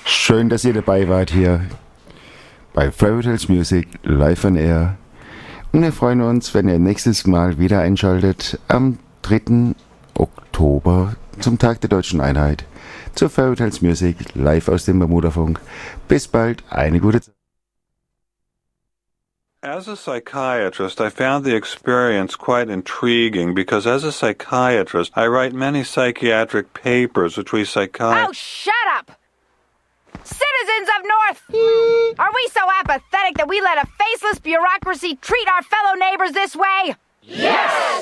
Schön, dass ihr dabei wart hier bei Fairy Tales Music live on air. Und wir freuen uns, wenn ihr nächstes Mal wieder einschaltet am 3. Oktober zum Tag der Deutschen Einheit zu Fairy Tales Music live aus dem Bermudafunk. Bis bald, eine gute Zeit. As a psychiatrist, I found the experience quite intriguing because as a psychiatrist, I write many psychiatric papers which we Oh, shut up! Citizens of North! Are we so apathetic that we let a faceless bureaucracy treat our fellow neighbors this way? Yes!